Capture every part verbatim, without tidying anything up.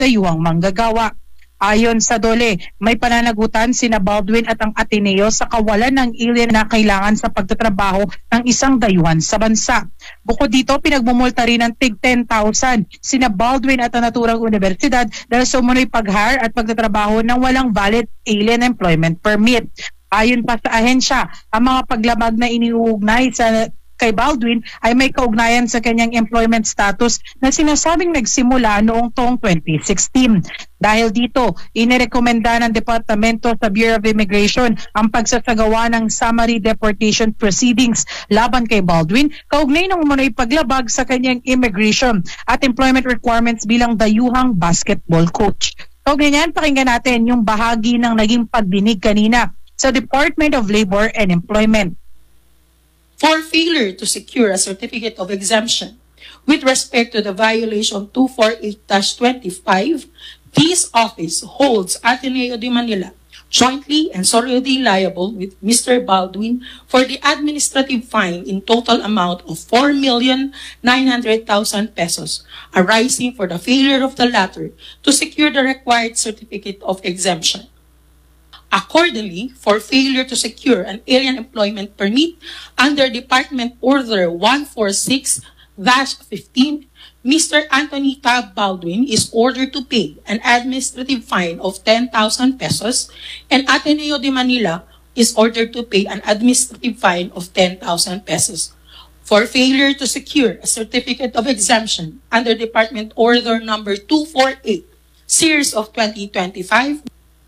dayuhang manggagawa. Ayon sa Dole, may pananagutan sina Baldwin at ang Ateneo sa kawalan ng alien na kailangan sa pagtatrabaho ng isang dayuhan sa bansa. Bukod dito, pinagmumulta rin ng tig ten thousand sina Baldwin at ang naturang universidad dahil sa umunoy pag-hire at pagtatrabaho ng walang valid alien employment permit. Ayon pa sa ahensya, ang mga paglabag na iniuugnay sa kay Baldwin ay may kaugnayan sa kanyang employment status na sinasabing nagsimula noong taong twenty sixteen. Dahil dito, inirekomenda ng Departamento sa Bureau of Immigration ang pagsasagawa ng summary deportation proceedings laban kay Baldwin kaugnay ng umunoy paglabag sa kanyang immigration at employment requirements bilang dayuhang basketball coach. Kaugnay niyan, pakinggan natin yung bahagi ng naging pagdinig kanina sa Department of Labor and Employment. For failure to secure a certificate of exemption with respect to the violation two forty-eight dash twenty-five, this office holds Ateneo de Manila jointly and solely liable with Mister Baldwin for the administrative fine in total amount of four million nine hundred thousand pesos arising for the failure of the latter to secure the required certificate of exemption. Accordingly, for failure to secure an alien employment permit under Department Order one forty-six dash fifteen, Mister Anthony Tab Baldwin is ordered to pay an administrative fine of ten thousand pesos and Ateneo de Manila is ordered to pay an administrative fine of ten thousand pesos. For failure to secure a certificate of exemption under Department Order number two forty-eight, series of twenty twenty-five,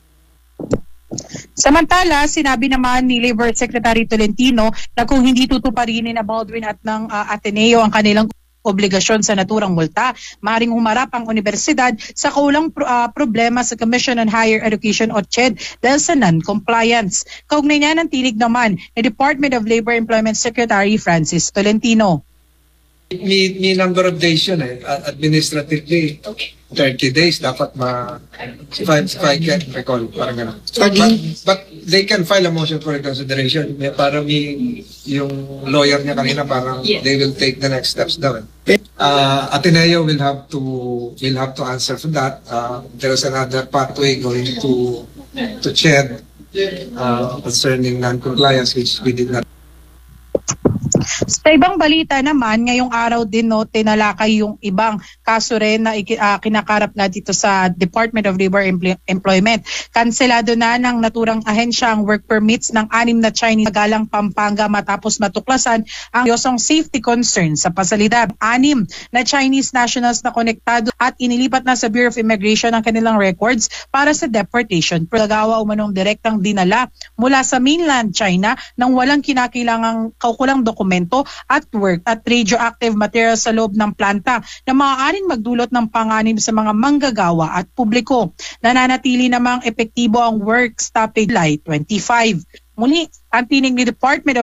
Samantala, sinabi naman ni Labor Secretary Tolentino na kung hindi tutuparin ni Baldwin at ng uh, Ateneo ang kanilang obligasyon sa naturang multa, maaaring humarap ang universidad sa kaulang pro, uh, problema sa Commission on Higher Education o C H E D dahil sa non-compliance. Kaugnay niya ng tinig naman ni Department of Labor Employment Secretary Francis Tolentino. May, may number of days yun eh. Administratively, thirty days dapat ma... If I, if I can recall, parang gano'n. But, but they can file a motion for reconsideration. May, parang may, yung lawyer niya kanina, parang yeah. They will take the next steps daw. Uh, Ateneo will have to will have to answer for that. Uh, there's another pathway going to to C H E D uh, concerning non-compliance, which we did not. Sa ibang balita naman, ngayong araw din no, tinalakay yung ibang kaso rin na uh, kinakarap na dito sa Department of Labor Empl- Employment. Kanselado na ng naturang ahensya ang work permits ng anim na Chinese sa Galang, Pampanga matapos matuklasan ang yosong safety concerns sa pasalidad. Anim na Chinese nationals na konektado at inilipat na sa Bureau of Immigration ang kanilang records para sa deportation. Paggawa umanong direktang dinala mula sa mainland China nang walang kinakailangang kaukulang dokumento at work at radioactive material sa loob ng planta na maaaring magdulot ng panganib sa mga manggagawa at publiko. Nananatili namang epektibo ang work stoppage July twenty-five. Muli, ang tinig ni Department of